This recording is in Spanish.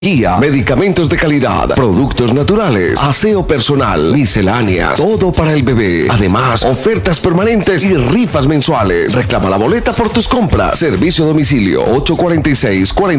Guía, medicamentos de calidad, productos naturales, aseo personal, misceláneas, todo para el bebé. Además, ofertas permanentes y rifas mensuales. Reclama la boleta por tus compras. Servicio a domicilio 846-40